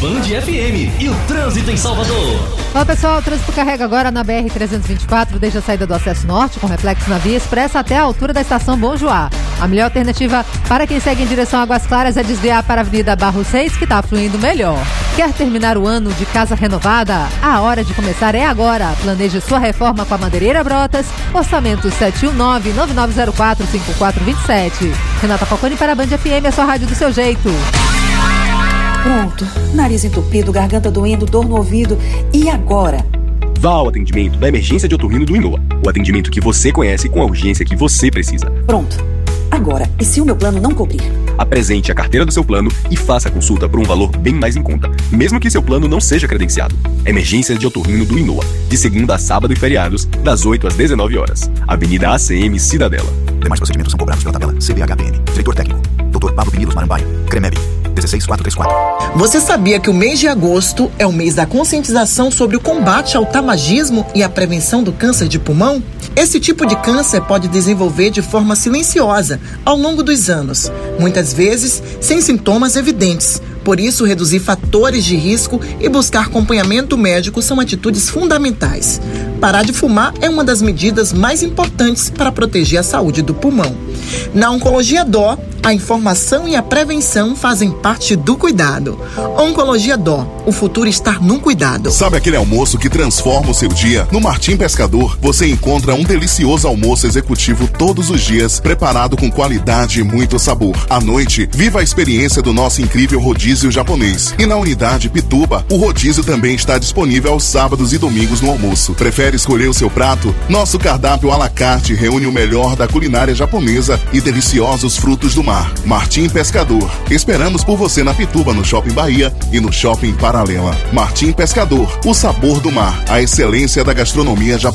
Band FM e o trânsito em Salvador. Olá pessoal, o trânsito carrega agora na BR-324 desde a saída do acesso norte, com reflexo na via expressa até a altura da estação Bom Joá. A melhor alternativa para quem segue em direção a Águas Claras é desviar para a Avenida Barros Reis, que está fluindo melhor. Quer terminar o ano de casa renovada? A hora de começar é agora. Planeje sua reforma com a Madeireira Brotas. Orçamento 719-9904-5427. Renata Falcone para a Band FM, a sua rádio do seu jeito. Pronto, nariz entupido, garganta doendo, dor no ouvido. E agora? Vá ao atendimento da emergência de otorrino do Inoa. O atendimento que você conhece com a urgência que você precisa. Pronto. Agora, e se o meu plano não cobrir? Apresente a carteira do seu plano e faça a consulta por um valor bem mais em conta, mesmo que seu plano não seja credenciado. Emergência de otorrino do Inoa, de segunda a sábado e feriados, das 8 às 19 horas. Avenida ACM Cidadela. Demais procedimentos são cobrados pela tabela CBHPM. Diretor técnico, Dr. Pablo Pinilos Marambaia, CREMEB, 16434. Você sabia que o mês de agosto é o mês da conscientização sobre o combate ao tabagismo e a prevenção do câncer de pulmão? Esse tipo de câncer pode desenvolver de forma silenciosa ao longo dos anos, muitas vezes sem sintomas evidentes. Por isso, reduzir fatores de risco e buscar acompanhamento médico são atitudes fundamentais. Parar de fumar é uma das medidas mais importantes para proteger a saúde do pulmão. Na Oncologia Dó, a informação e a prevenção fazem parte do cuidado. Oncologia Dó, o futuro está num cuidado. Sabe aquele almoço que transforma o seu dia? No Martim Pescador, você encontra um delicioso almoço executivo todos os dias, preparado com qualidade e muito sabor. À noite, viva a experiência do nosso incrível rodízio japonês. E na unidade Pituba, o rodízio também está disponível aos sábados e domingos no almoço. Prefere escolher o seu prato? Nosso cardápio à la carte reúne o melhor da culinária japonesa e deliciosos frutos do mar. Martim Pescador. Esperamos por você na Pituba, no Shopping Bahia e no Shopping Paralela. Martim Pescador, o sabor do mar, a excelência da gastronomia japonesa.